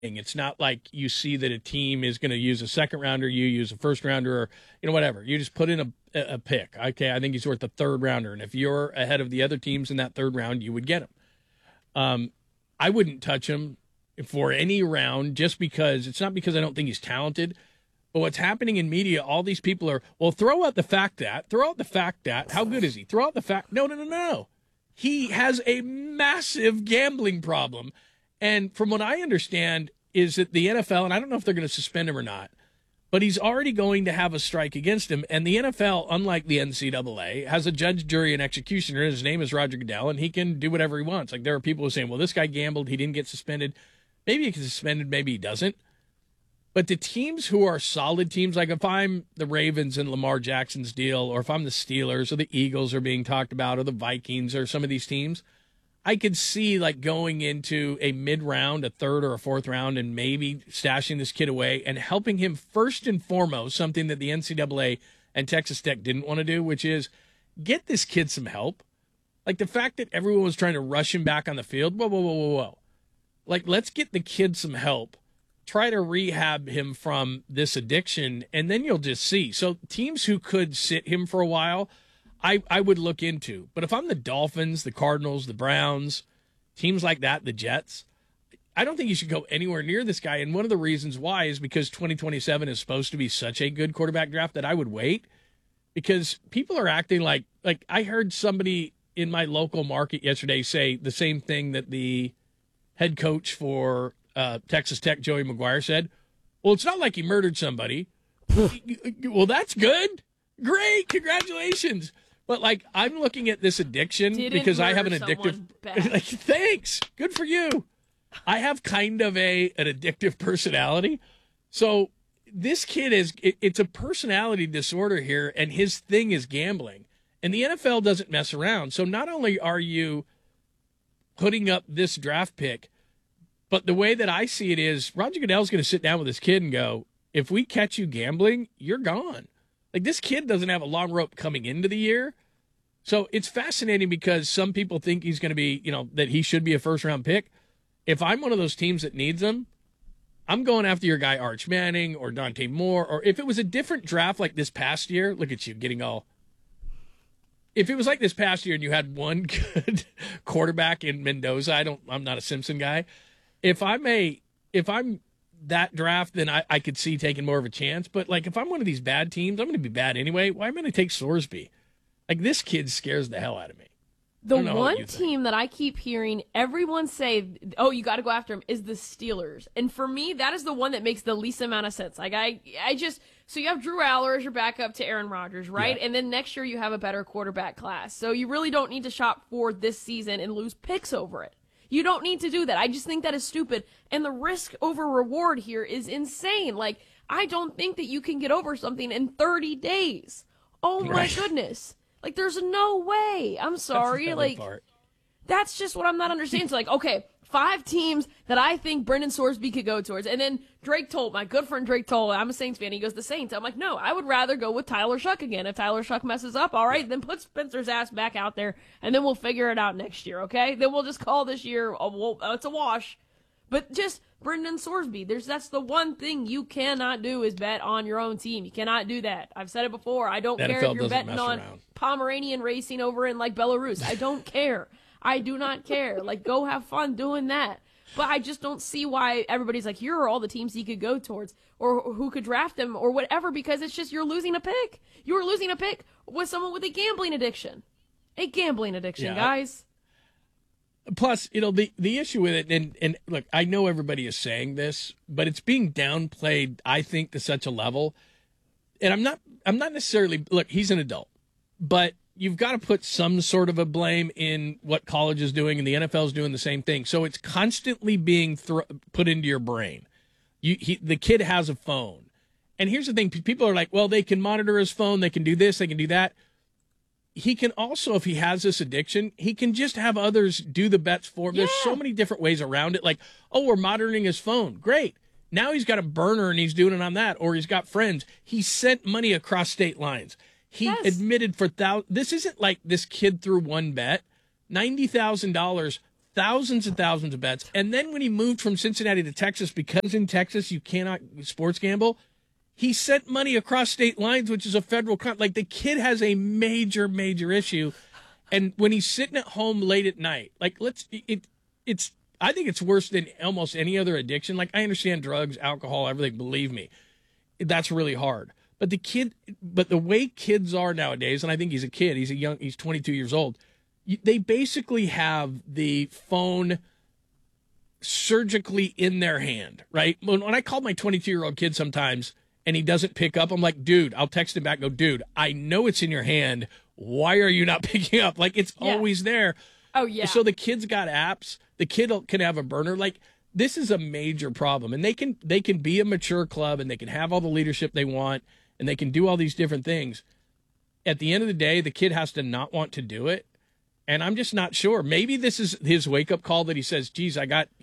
It's not like you see that a team is going to use a second rounder, you use a first rounder, or whatever. You just put in a pick. Okay, I think he's worth a third rounder, and if you're ahead of the other teams in that third round, you would get him. I wouldn't touch him for any round, just because it's not because I don't think he's talented. But what's happening in media, all these people are, well, throw out the fact that, how good is he? Throw out the fact, no. He has a massive gambling problem. And from what I understand is that the NFL, and I don't know if they're going to suspend him or not, but he's already going to have a strike against him. And the NFL, unlike the NCAA, has a judge, jury, and executioner. His name is Roger Goodell, and he can do whatever he wants. Like, there are people who are saying, well, this guy gambled, he didn't get suspended. Maybe he gets suspended, maybe he doesn't. But the teams who are solid teams, like if I'm the Ravens and Lamar Jackson's deal, or if I'm the Steelers or the Eagles are being talked about, or the Vikings or some of these teams, I could see like going into a mid-round, a third or a fourth round, and maybe stashing this kid away and helping him first and foremost, something that the NCAA and Texas Tech didn't want to do, which is get this kid some help. Like the fact that everyone was trying to rush him back on the field, whoa. Like, let's get the kid some help. Try to rehab him from this addiction, and then you'll just see. So teams who could sit him for a while, I would look into. But if I'm the Dolphins, the Cardinals, the Browns, teams like that, the Jets, I don't think you should go anywhere near this guy. And one of the reasons why is because 2027 is supposed to be such a good quarterback draft that I would wait, because people are acting like I heard somebody in my local market yesterday say the same thing that the head coach for Texas Tech, Joey McGuire, said. Well, it's not like he murdered somebody. Well, that's good. Great. Congratulations. But, like, I'm looking at this addiction because I have an addictive. Like, thanks. Good for you. I have kind of an addictive personality. So this kid it's a personality disorder here, and his thing is gambling. And the NFL doesn't mess around. So not only are you putting up this draft pick, but the way that I see it is Roger Goodell's going to sit down with this kid and go, if we catch you gambling, you're gone. Like, this kid doesn't have a long rope coming into the year. So it's fascinating because some people think he's going to be, that he should be a first-round pick. If I'm one of those teams that needs him, I'm going after your guy Arch Manning or Dante Moore. Or if it was a different draft like this past year, look at you getting all. If it was like this past year and you had one good quarterback in Mendoza, I'm not a Simpson guy. If I'm that draft, then I could see taking more of a chance. But, like, if I'm one of these bad teams, I'm going to be bad anyway. Why am I going to take Sorsby? Like, this kid scares the hell out of me. The one team that I keep hearing everyone say, oh, you got to go after him, is the Steelers. And for me, that is the one that makes the least amount of sense. Like, so you have Drew Aller as your backup to Aaron Rodgers, right? Yeah. And then next year you have a better quarterback class. So you really don't need to shop for this season and lose picks over it. You don't need to do that. I just think that is stupid. And the risk over reward here is insane. Like, I don't think that you can get over something in 30 days. Oh, my goodness. Like, there's no way. I'm sorry. That's just what I'm not understanding. So, like, okay, 5 teams that I think Brendan Sorsby could go towards. And then Drake Toll, my good friend Drake Toll, I'm a Saints fan, he goes the Saints. I'm like, no, I would rather go with Tyler Shuck again. If Tyler Shuck messes up, all right, then put Spencer's ass back out there, and then we'll figure it out next year, okay? Then we'll just call this year, it's a wash. But just Brendan Sorsby, that's the one thing you cannot do is bet on your own team. You cannot do that. I've said it before. I don't care if you're betting on Pomeranian racing over in, like, Belarus. I don't care. I do not care. Like, go have fun doing that. But I just don't see why everybody's like, here are all the teams he could go towards or who could draft him or whatever, because it's just you're losing a pick. You were losing a pick with someone with a gambling addiction. A gambling addiction, guys. Plus, the issue with it, and look, I know everybody is saying this, but it's being downplayed, I think, to such a level. And I'm not necessarily, look, he's an adult, but you've got to put some sort of a blame in what college is doing, and the NFL is doing the same thing. So it's constantly being put into your brain. The kid has a phone. And here's the thing. People are like, well, they can monitor his phone. They can do this. They can do that. He can also, if he has this addiction, he can just have others do the bets for him. Yeah. There's so many different ways around it. Like, oh, we're monitoring his phone. Great. Now he's got a burner and he's doing it on that. Or he's got friends. He sent money across state lines. He admitted for thousands. This isn't like this kid threw one bet. $90,000 thousands and thousands of bets. And then when he moved from Cincinnati to Texas, because in Texas you cannot sports gamble, he sent money across state lines, which is a federal crime. Like, the kid has a major, major issue. And when he's sitting at home late at night, like, I think it's worse than almost any other addiction. Like, I understand drugs, alcohol, everything. Believe me, that's really hard. But the way kids are nowadays, and I think he's a kid. He's 22 years old. They basically have the phone surgically in their hand, right? When I call my 22-year-old kid sometimes and he doesn't pick up, I'm like, dude, I'll text him back, go, dude, I know it's in your hand. Why are you not picking up? Like, it's always there. Oh, yeah. So the kid's got apps. The kid can have a burner. Like, this is a major problem. And they can be a mature club, and they can have all the leadership they want, and they can do all these different things. At the end of the day, the kid has to not want to do it. And I'm just not sure. Maybe this is his wake-up call that he says, geez, I got,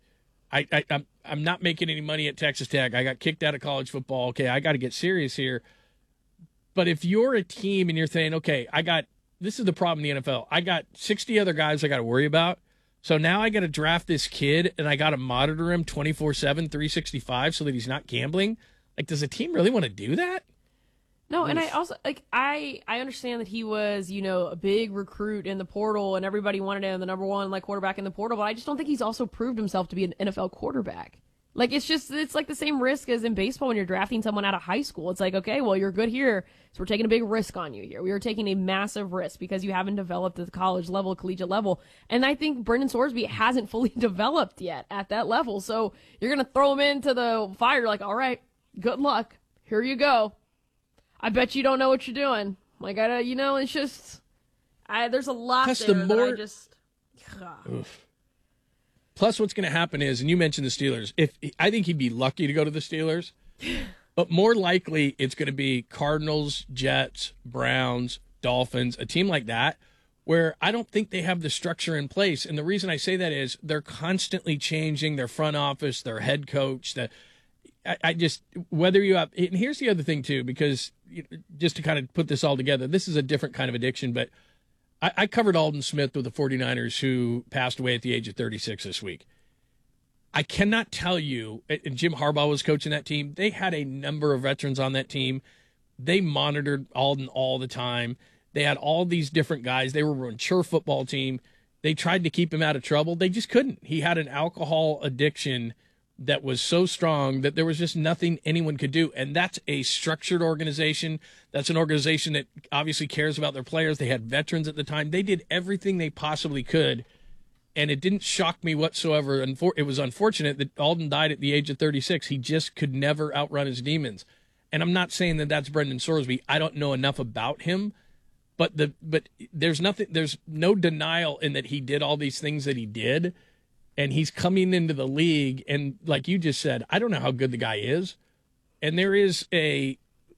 I'm not making any money at Texas Tech. I got kicked out of college football. Okay, I got to get serious here. But if you're a team and you're saying, okay, this is the problem in the NFL. I got 60 other guys I got to worry about. So now I got to draft this kid, and I got to monitor him 24/7, 365 so that he's not gambling. Like, does a team really want to do that? No, and I also, I understand that he was, a big recruit in the portal, and everybody wanted him the number one, quarterback in the portal, but I just don't think he's also proved himself to be an NFL quarterback. Like, it's like the same risk as in baseball when you're drafting someone out of high school. It's like, okay, well, you're good here, so we're taking a big risk on you here. We are taking a massive risk because you haven't developed at the college level, collegiate level. And I think Brendan Sorsby hasn't fully developed yet at that level. So you're going to throw him into the fire like, all right, good luck. Here you go. I bet you don't know what you're doing. Like, it's just, there's a lot Plus there that I just. Oof. Plus, what's going to happen is, and you mentioned the Steelers, I think he'd be lucky to go to the Steelers, but more likely it's going to be Cardinals, Jets, Browns, Dolphins, a team like that, where I don't think they have the structure in place. And the reason I say that is they're constantly changing their front office, their head coach. I just, whether you have, and here's the other thing too, because just to kind of put this all together, this is a different kind of addiction, but I covered Aldon Smith with the 49ers, who passed away at the age of 36 this week. I cannot tell you, and Jim Harbaugh was coaching that team. They had a number of veterans on that team. They monitored Aldon all the time. They had all these different guys. They were a mature football team. They tried to keep him out of trouble. They just couldn't. He had an alcohol addiction that was so strong that there was just nothing anyone could do. And that's a structured organization. That's an organization that obviously cares about their players. They had veterans at the time. They did everything they possibly could. And it didn't shock me whatsoever. It was unfortunate that Aldon died at the age of 36. He just could never outrun his demons. And I'm not saying that that's Brendan Sorsby. I don't know enough about him. But there's no denial in that he did all these things that he did. And he's coming into the league, and like you just said, I don't know how good the guy is. And there is a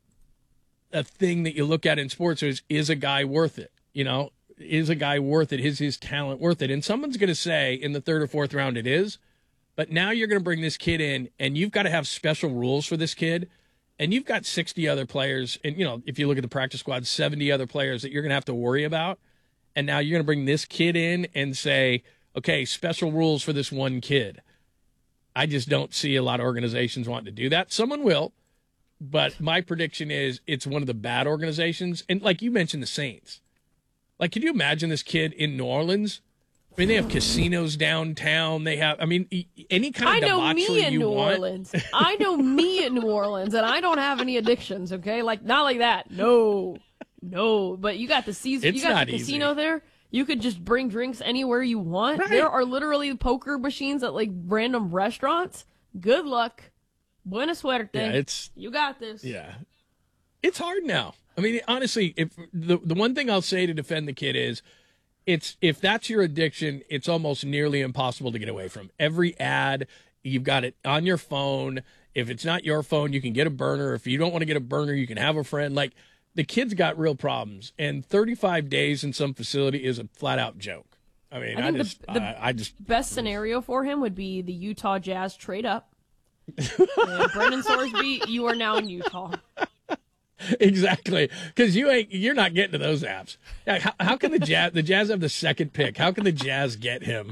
thing that you look at in sports is a guy worth it? Is a guy worth it? Is his talent worth it? And someone's going to say in the third or fourth round it is. But now you're going to bring this kid in, and you've got to have special rules for this kid. And you've got 60 other players, and if you look at the practice squad, 70 other players that you're going to have to worry about. And now you're going to bring this kid in and say, okay, special rules for this one kid. I just don't see a lot of organizations wanting to do that. Someone will, but my prediction is it's one of the bad organizations. And like you mentioned, the Saints. Like, can you imagine this kid in New Orleans? I mean, they have casinos downtown. They have, any kind of debauchery you want. I know me in New Orleans, and I don't have any addictions, okay? Like, not like that. No. But you got the season. You got the casino there. You could just bring drinks anywhere you want. Right. There are literally poker machines at random restaurants. Good luck. Buena suerte. Yeah, you got this. Yeah. It's hard now. Honestly, if the one thing I'll say to defend the kid is if that's your addiction, it's almost nearly impossible to get away from. Every ad, you've got it on your phone. If it's not your phone, you can get a burner. If you don't want to get a burner, you can have a friend. The kid's got real problems, and 35 days in some facility is a flat-out joke. I think best scenario for him would be the Utah Jazz trade up. Brendan Sorsby, you are now in Utah. Exactly, because you're not getting to those apps. How can the Jazz have the second pick? How can the Jazz get him?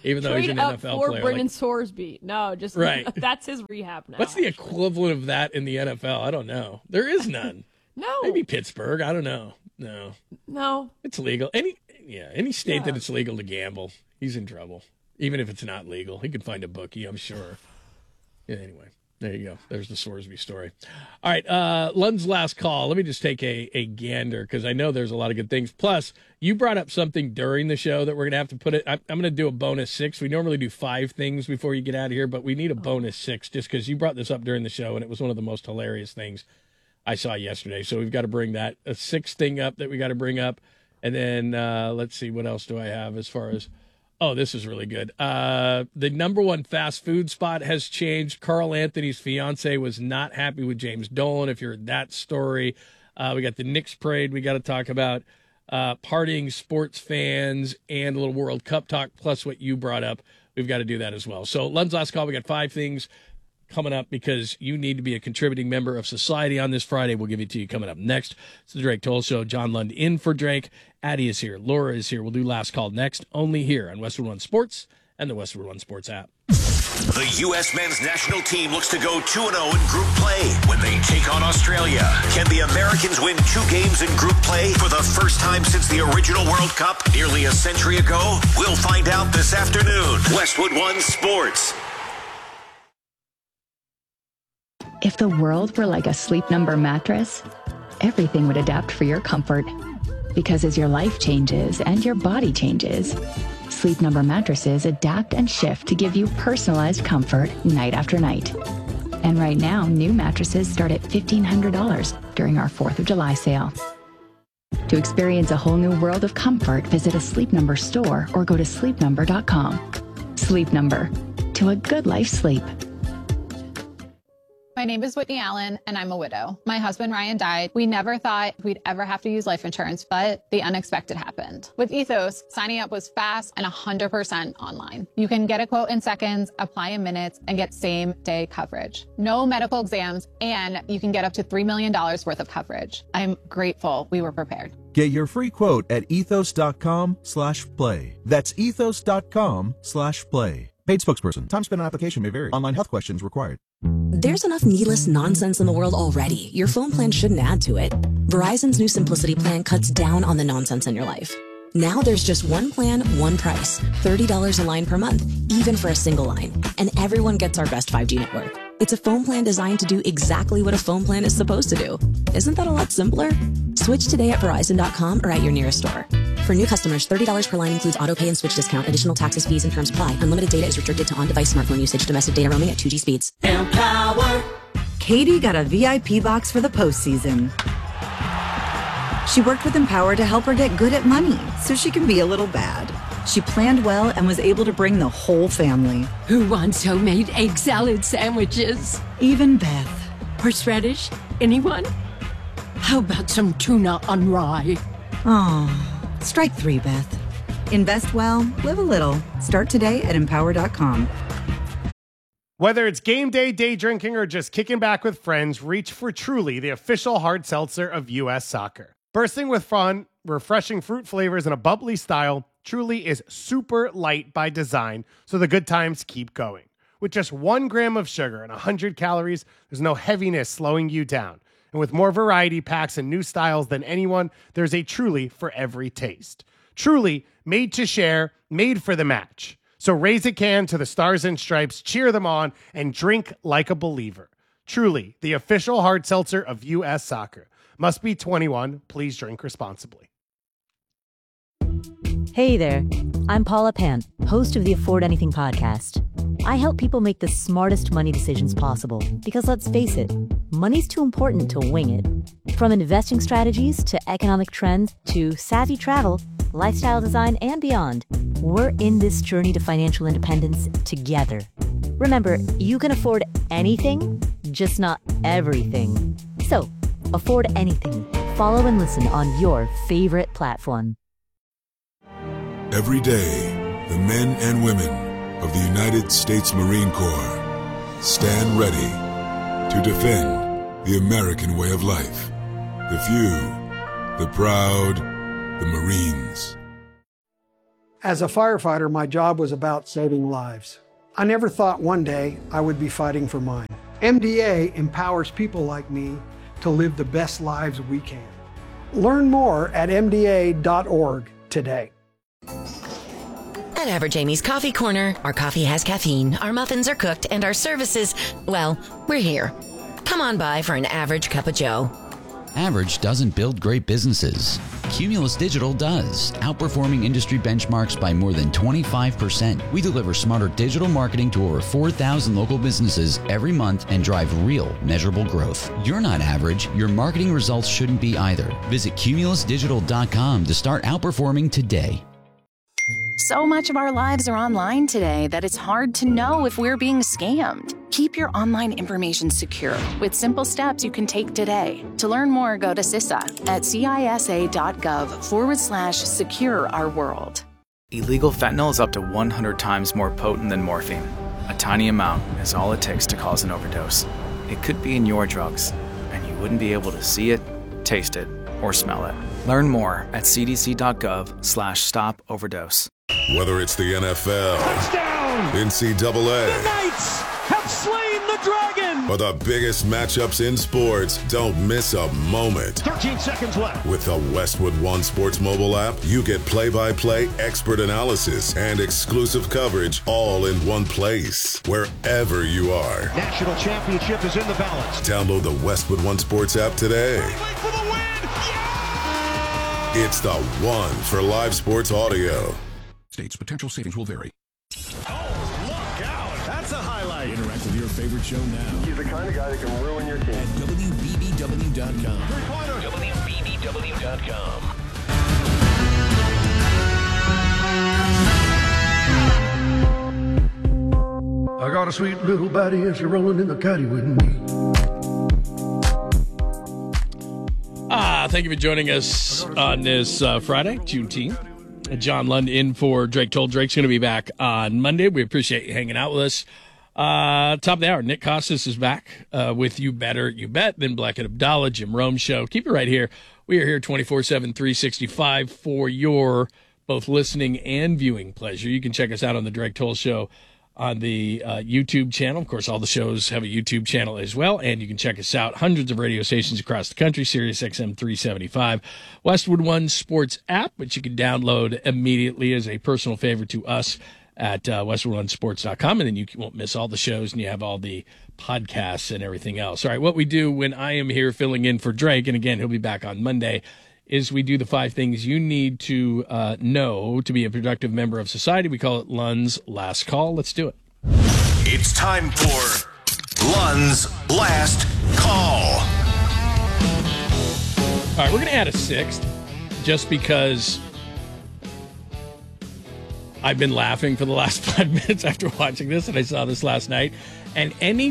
even though he's an NFL player. Brendan Sorsby. No, just right. That's his rehab now. What's the equivalent of that in the NFL? I don't know. There is none. No. Maybe Pittsburgh. I don't know. No. It's legal. Any state that it's legal to gamble, he's in trouble. Even if it's not legal, he could find a bookie, I'm sure. Yeah, anyway. There you go. There's the Sorsby story. All right, Lund's last call. Let me just take a gander because I know there's a lot of good things. Plus, you brought up something during the show that we're going to have to put it. I'm going to do a bonus 6. We normally do 5 things before you get out of here, but we need a bonus 6 just because you brought this up during the show, and it was one of the most hilarious things I saw yesterday. So we've got to bring that, a 6th thing up that we got to bring up. And then let's see, what else do I have as far as... Oh, this is really good. The number one fast food spot has changed. Carl Anthony's fiance was not happy with James Dolan. If you heard that story, we got the Knicks parade we got to talk about, partying sports fans, and a little World Cup talk, plus what you brought up. We've got to do that as well. So, Lund's last call, we got 5 things coming up because you need to be a contributing member of society on this Friday. We'll give it to you coming up next. It's the Drake Toll Show. John Lund in for Drake. Addie is here. Laura is here. We'll do last call next, only here on Westwood One Sports and the Westwood One Sports app. The U.S. men's national team looks to go 2-0 in group play when they take on Australia. Can the Americans win 2 games in group play for the first time since the original World Cup nearly a century ago? We'll find out this afternoon. Westwood One Sports. If the world were like a Sleep Number mattress, everything would adapt for your comfort. Because as your life changes and your body changes, Sleep Number mattresses adapt and shift to give you personalized comfort night after night. And right now, new mattresses start at $1,500 during our 4th of July sale. To experience a whole new world of comfort, visit a Sleep Number store or go to sleepnumber.com. Sleep Number. To a good life sleep. My name is Whitney Allen, and I'm a widow. My husband, Ryan, died. We never thought we'd ever have to use life insurance, but the unexpected happened. With Ethos, signing up was fast and 100% online. You can get a quote in seconds, apply in minutes, and get same-day coverage. No medical exams, and you can get up to $3 million worth of coverage. I'm grateful we were prepared. Get your free quote at ethos.com/play. That's ethos.com/play. Paid spokesperson. Time spent on application may vary. Online health questions required. There's enough needless nonsense in the world already. Your phone plan shouldn't add to it. Verizon's new Simplicity plan cuts down on the nonsense in your life. Now there's just one plan, one price. $30 a line per month, even for a single line. And everyone gets our best 5G network. It's a phone plan designed to do exactly what a phone plan is supposed to do. Isn't that a lot simpler? Switch today at Verizon.com or at your nearest store. For new customers, $30 per line includes auto pay and switch discount. Additional taxes, fees, and terms apply. Unlimited data is restricted to on-device smartphone usage. Domestic data roaming at 2G speeds. Empower. Katie got a VIP box for the postseason. She worked with Empower to help her get good at money so she can be a little bad. She planned well and was able to bring the whole family. Who wants homemade egg salad sandwiches? Even Beth. Horseradish? Anyone? How about some tuna on rye? Oh, strike 3, Beth. Invest well, live a little. Start today at Empower.com. Whether it's game day, day drinking, or just kicking back with friends, reach for Truly, the official hard seltzer of U.S. soccer. Bursting with fun, refreshing fruit flavors, and a bubbly style, Truly is super light by design, so the good times keep going. With just 1 gram of sugar and 100 calories, there's no heaviness slowing you down. And with more variety packs and new styles than anyone, there's a Truly for every taste. Truly, made to share, made for the match. So raise a can to the Stars and Stripes, cheer them on, and drink like a believer. Truly, the official hard seltzer of U.S. soccer. Must be 21. Please drink responsibly. Hey there. I'm Paula Pan, host of the Afford Anything podcast. I help people make the smartest money decisions possible because, let's face it, money's too important to wing it. From investing strategies to economic trends to savvy travel, lifestyle design, and beyond, we're in this journey to financial independence together. Remember, you can afford anything, just not everything. So, afford anything. Follow and listen on your favorite platform. Every day, the men and women of the United States Marine Corps stand ready to defend the American way of life. The few, the proud, the Marines. As a firefighter, my job was about saving lives. I never thought one day I would be fighting for mine. MDA empowers people like me to live the best lives we can. Learn more at MDA.org today. At Average Amy's Coffee Corner, our coffee has caffeine, our muffins are cooked, and our services, well, we're here. Come on by for an average cup of joe. Average doesn't build great businesses. Cumulus Digital does, outperforming industry benchmarks by more than 25%. We deliver smarter digital marketing to over 4,000 local businesses every month and drive real, measurable growth. You're not average. Your marketing results shouldn't be either. Visit cumulusdigital.com to start outperforming today. So much of our lives are online today that it's hard to know if we're being scammed. Keep your online information secure with simple steps you can take today. To learn more, go to CISA at cisa.gov/secure our world. Illegal fentanyl is up to 100 times more potent than morphine. A tiny amount is all it takes to cause an overdose. It could be in your drugs, and you wouldn't be able to see it, taste it, or smell it. Learn more at cdc.gov/stop-overdose. Whether it's the NFL, touchdown, NCAA, the Knights have slain the dragon, or the biggest matchups in sports, don't miss a moment. 13 seconds left. With the Westwood One Sports mobile app, you get play-by-play expert analysis and exclusive coverage all in one place, wherever you are. National championship is in the balance. Download the Westwood One Sports app today. For the win! Yeah! It's the one for live sports audio. States potential savings will vary. Oh, look out! That's a highlight. Interact with your favorite show now. He's the kind of guy that can ruin your team. At WBBW.com. WBBW.com. I got a sweet little baddie and she's rolling in the caddy with me. Thank you for joining us on this Friday, Juneteenth. John Lund in for Drake Toll. Drake's going to be back on Monday. We appreciate you hanging out with us. Top of the hour, Nick Costas is back with You Better You Bet, then Blackett Abdallah, Jim Rome Show. Keep it right here. We are here 24/7, 365 for your both listening and viewing pleasure. You can check us out on the Drake Toll Show on the YouTube channel. Of course, all the shows have a YouTube channel as well, and you can check us out. Hundreds of radio stations across the country, Sirius XM 375, Westwood One Sports app, which you can download immediately as a personal favor to us at westwoodonesports.com, and then you won't miss all the shows, and you have all the podcasts and everything else. All right, what we do when I am here filling in for Drake, and again, he'll be back on Monday, is we do the 5 things you need to know to be a productive member of society. We call it Lund's Last Call. Let's do it. It's time for Lund's Last Call. All right, we're going to add a 6th just because I've been laughing for the last 5 minutes after watching this, and I saw this last night. And any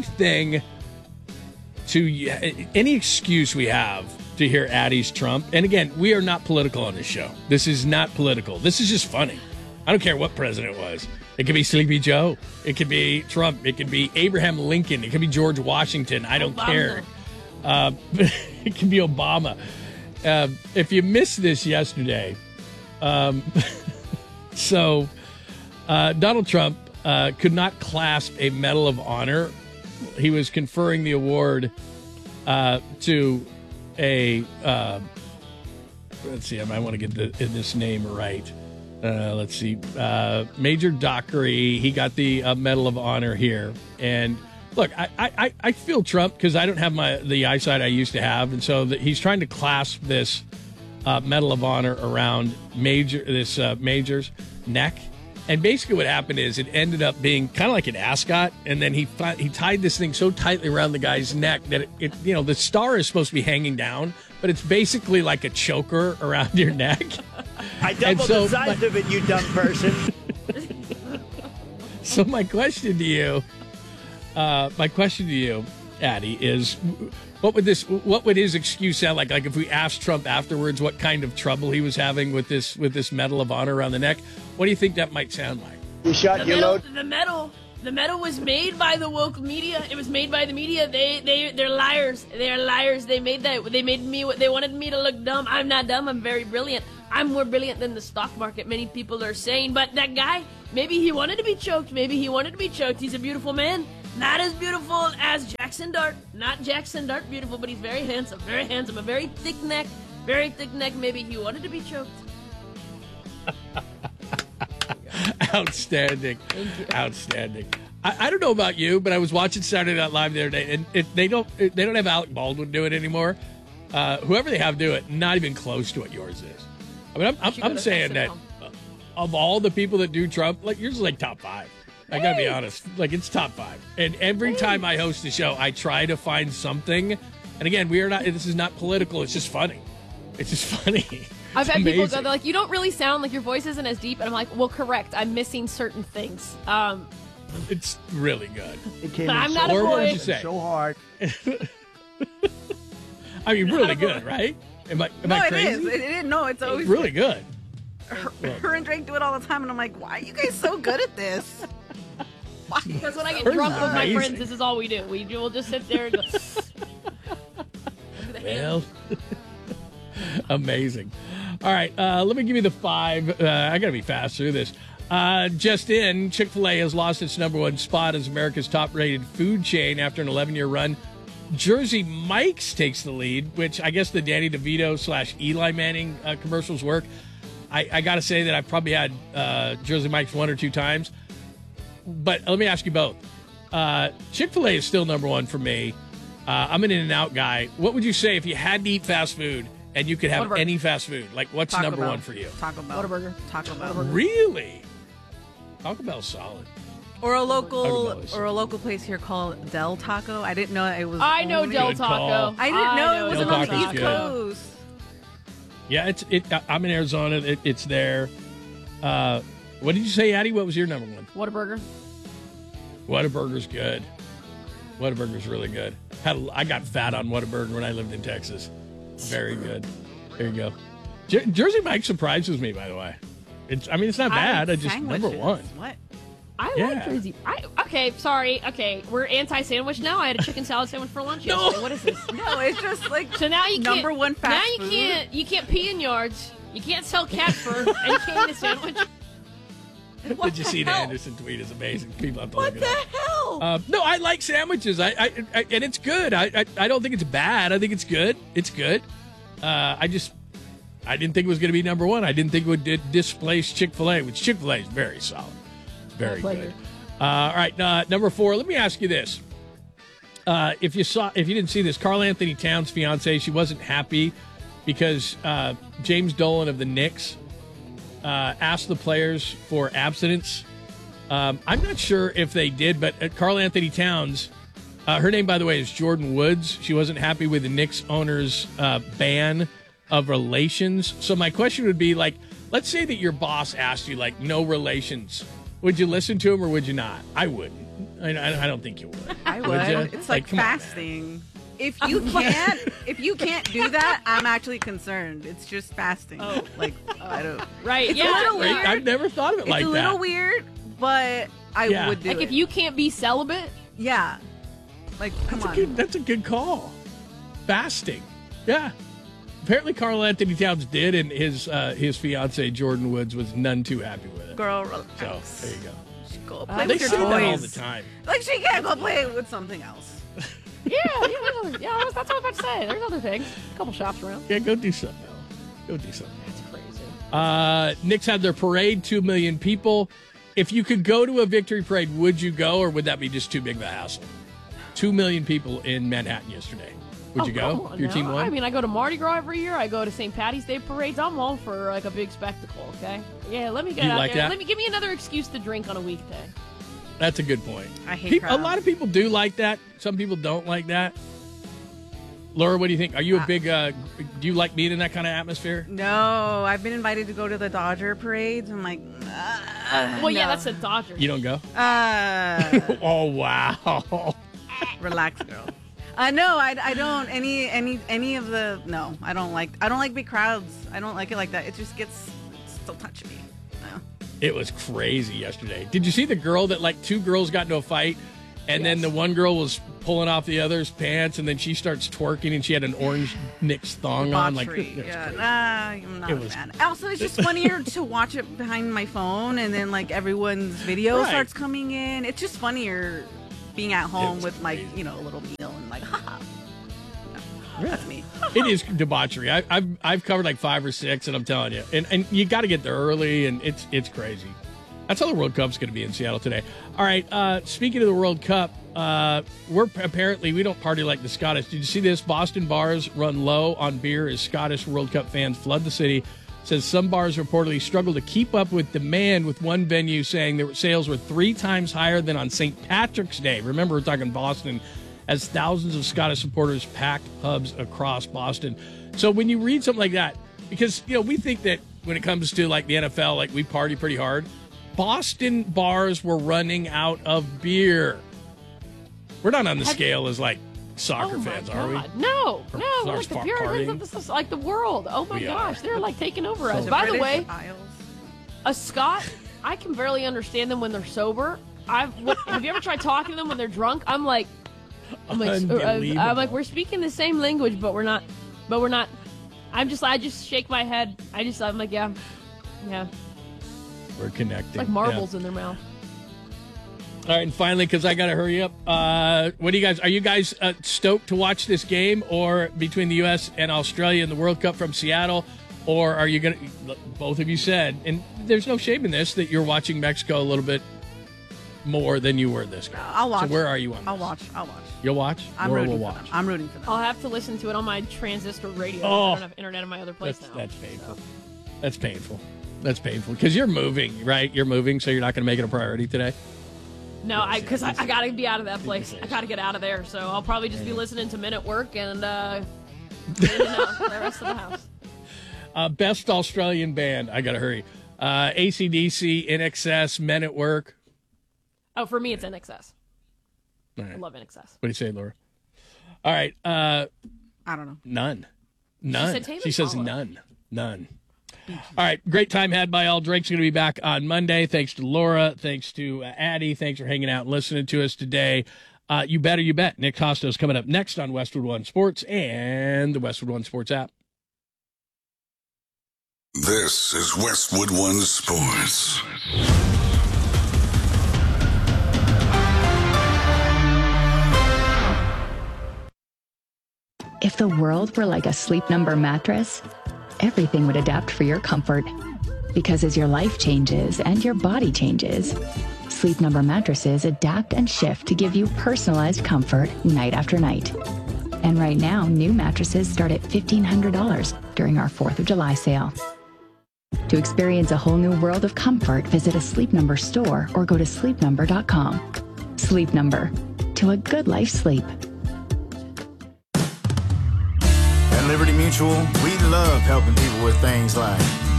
excuse we have to hear Addie's Trump. And again, we are not political on this show. This is not political. This is just funny. I don't care what president it was. It could be Sleepy Joe. It could be Trump. It could be Abraham Lincoln. It could be George Washington. I don't care. It could be Obama. If you missed this yesterday, so Donald Trump could not clasp a Medal of Honor. He was conferring the award to a let's see, I might want to get this name right. Let's see, Major Dockery. He got the Medal of Honor here, and look, I feel Trump because I don't have the eyesight I used to have, and so he's trying to clasp this Medal of Honor around Major's neck. And basically what happened is it ended up being kind of like an ascot, and then he tied this thing so tightly around the guy's neck that it the star is supposed to be hanging down, but it's basically like a choker around your neck. I doubled the size of it, you dumb person. So my question to you, Addie, is what would his excuse sound like? Like if we asked Trump afterwards what kind of trouble he was having with this Medal of Honor around the neck, what do you think that might sound like? You shot your load. The medal was made by the woke media. It was made by the media. They're liars. They're liars. They made me. They wanted me to look dumb. I'm not dumb. I'm very brilliant. I'm more brilliant than the stock market, many people are saying. But that guy, maybe he wanted to be choked. He's a beautiful man. Not as beautiful as Jackson Dart. Not Jackson Dart beautiful, but he's very handsome. A very thick neck. Maybe he wanted to be choked. Outstanding. Outstanding. I don't know about you, but I was watching Saturday Night Live the other day, and they don't have Alec Baldwin do it anymore. Whoever they have do it, not even close to what yours is. I mean, I'm saying that of all the people that do Trump, like yours is like top 5. I gotta be honest, like it's top 5. And every time I host a show, I try to find something. And again, this is not political. It's just funny. I've had people go, they're like, you don't really sound like your voice isn't as deep. And I'm like, well, correct. I'm missing certain things. It's really good. I'm not a boy. What would you say? So hard. I mean, really good, right? Am I crazy? It is. No, it's always really good. Her and Drake do it all the time, and I'm like, why are you guys so good at this? Why? Because when I get drunk with my friends, this is all we do. We'll just sit there and go. Well, amazing. All right, let me give you the 5. I got to be fast through this. Just in, Chick-fil-A has lost its #1 spot as America's top-rated food chain after an 11-year run. Jersey Mike's takes the lead, which I guess the Danny DeVito / Eli Manning commercials work. I got to say that I've probably had Jersey Mike's 1 or 2 times. But let me ask you both. Chick-fil-A is still #1 for me. I'm an In-N-Out guy. What would you say if you had to eat fast food and you could have any fast food? Like, what's Taco #1 Bell. for you? Taco Bell. Whataburger. Taco Bell. Really? Taco Bell's solid. Or a local place here called Del Taco. I didn't know it was. I know Del Taco. I didn't know it wasn't on the East good. Coast. Yeah, I'm in Arizona. It's there. What did you say, Addie? What was your #1? Whataburger. Whataburger's good. Whataburger's really good. I got fat on Whataburger when I lived in Texas. Very good. There you go. Jersey Mike surprises me, by the way. It's not bad. I just #1. What? I like Jersey. Okay, sorry. Okay, we're anti-sandwich now. I had a chicken salad sandwich for lunch yesterday. What is this? No, it's just like so now you can't, #1 fast food. You can't pee in yards. You can't sell cat fur, and you can't eat a sandwich. Did you see the Anderson tweet? Is amazing. People have to What look the it hell? up. No, I like sandwiches. I and it's good. I don't think it's bad. I think it's good. It's good. I didn't think it was going to be #1. I didn't think it would displace Chick-fil-A, which Chick-fil-A is very solid. It's very good. All right, #4. Let me ask you this: if you didn't see this, Karl Anthony Towns' fiance, she wasn't happy because James Dolan of the Knicks asked the players for abstinence. I'm not sure if they did, but Karl Anthony Towns, her name, by the way, is Jordan Woods. She wasn't happy with the Knicks owner's ban of relations. So my question would be, like, let's say that your boss asked you, like, no relations. Would you listen to him or would you not? I wouldn't. I don't think you would. I would. It's like fasting. If you can't do that, I'm actually concerned. It's just fasting. Oh. Like I don't. Right. It's yeah. a little weird. I've never thought of it like that. It's a little weird, but I would do it. Like if you can't be celibate. Yeah. Like come on. That's a good call. Fasting. Yeah. Apparently, Karl Anthony Towns did, and his fiance Jordan Woods was none too happy with it. Girl, relax. So there you go. She go play They with your say that all toys. the time. Like she can't go play with something else. Yeah, that's what I was about to say. There's other things. A couple shops around. Yeah, go do something. Go do something. That's crazy. Knicks had their parade, 2 million people. If you could go to a victory parade, would you go, or would that be just too big of a hassle? 2 million people in Manhattan yesterday. Would you go if your team won? I mean, I go to Mardi Gras every year. I go to St. Patty's Day parades. I'm all for like a big spectacle. Okay. Yeah, let me get out there. That? Give me another excuse to drink on a weekday. That's a good point. I hate crowds. A lot of people do like that. Some people don't like that. Laura, what do you think? Are you a big, do you like being in that kind of atmosphere? No, I've been invited to go to the Dodger parades. I'm like, well, yeah, that's the Dodgers. You don't go? Oh, wow. Relax, girl. No, I don't. Any of the, no, I don't like big crowds. I don't like it like that. It just gets, still touching me. No. It was crazy yesterday. Did you see the girl that, like, 2 girls got into a fight, and then the one girl was pulling off the other's pants, and then she starts twerking, and she had an orange Knicks thong on. Like, I'm not a fan. Also, it's just funnier to watch it behind my phone, and then like everyone's video starts coming in. It's just funnier being at home with like a little meal and like, haha. No, that's me. It is debauchery. I've covered like 5 or 6, and I'm telling you, and you got to get there early, and it's crazy. That's how the World Cup's going to be in Seattle today. All right, speaking of the World Cup, we don't party like the Scottish. Did you see this? Boston bars run low on beer as Scottish World Cup fans flood the city. Says some bars reportedly struggle to keep up with demand, with one venue saying their sales were 3 times higher than on St. Patrick's Day. Remember, we're talking Boston, as thousands of Scottish supporters packed pubs across Boston. So when you read something like that, because we think that when it comes to like the NFL, like we party pretty hard. Boston bars were running out of beer. We're not on the scale as like soccer fans, are we? No. We're like the Puritans. This is like the world. Oh my gosh, they're like taking over us. By the way, a Scot, I can barely understand them when they're sober. Have you ever tried talking to them when they're drunk? I'm like, we're speaking the same language, but we're not. I just shake my head. I'm like, yeah. We're connecting. It's like marbles in their mouth. All right, and finally, because I got to hurry up, are you guys stoked to watch this game, or between the U.S. and Australia in the World Cup from Seattle, or are you going to, both of you said, and there's no shame in this, that you're watching Mexico a little bit more than you were this game. I'll watch. So where are you on this? I'll watch. You'll watch? I'm rooting for them. I'm rooting for them. I'll have to listen to it on my transistor radio. I don't have internet in my other place now. That's painful. That's painful. That's painful because you're moving, right? You're moving, so you're not going to make it a priority today. No, because I got to be out of that place. I got to get out of there. So I'll probably just be listening to Men at Work and the rest of the house. Best Australian band. I got to hurry. AC/DC, INXS, Men at Work. Oh, for me, it's INXS. Right. I love INXS. What do you say, Laura? All right. I don't know. None. She says none. All right, great time had by all. Drake's going to be back on Monday. Thanks to Laura. Thanks to Addie. Thanks for hanging out and listening to us today. You better, you bet. Nick Costo's coming up next on Westwood One Sports and the Westwood One Sports app. This is Westwood One Sports. If the world were like a Sleep Number mattress, everything would adapt for your comfort. Because as your life changes and your body changes, Sleep Number mattresses adapt and shift to give you personalized comfort night after night. And right now, new mattresses start at $1,500 during our 4th of July sale. To experience a whole new world of comfort, visit a Sleep Number store or go to sleepnumber.com. Sleep Number. To a good life sleep. At Liberty Mutual, we love helping people with things like